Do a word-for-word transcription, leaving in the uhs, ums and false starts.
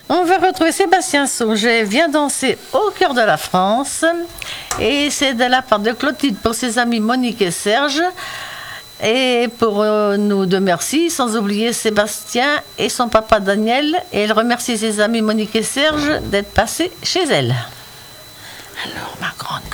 On va retrouver Sébastien Sauget, vient danser au cœur de la France. Et c'est de la part de Clotilde pour ses amis Monique et Serge. Et pour euh, nous deux, merci, sans oublier Sébastien et son papa Daniel. Et elle remercie ses amis Monique et Serge d'être passés chez elle. Alors, ma grande